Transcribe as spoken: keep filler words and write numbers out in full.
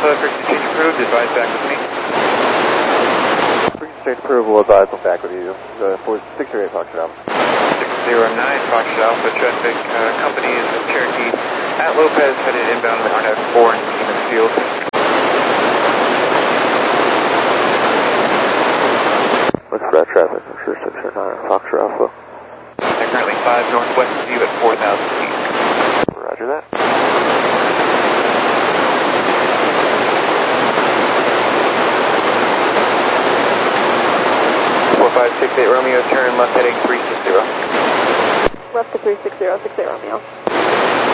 Alpha, frequency change approved, advise back with me. Frequency change approved, we'll advise them back with you. The four six zero eight Foxtrot Alpha. six zero nine Foxtrot Alpha, traffic uh, company is the Cherokee at Lopez, headed inbound on R N F four in Kingman Field. Look for that traffic, I'm sure six zero nine Foxtrot Alpha. And currently five northwest of you at four thousand feet. Roger that. four five six eight Romeo, turn left heading three six zero. Left to three six zero, six eight Romeo.